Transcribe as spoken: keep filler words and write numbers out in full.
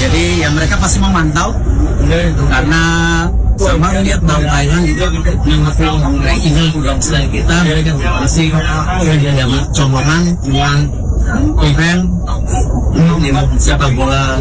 Jadi ya mereka pasti memantau karena sama lihat bang Thailand itu tinggal selain kita mereka masih ada comboran yang event sepak bola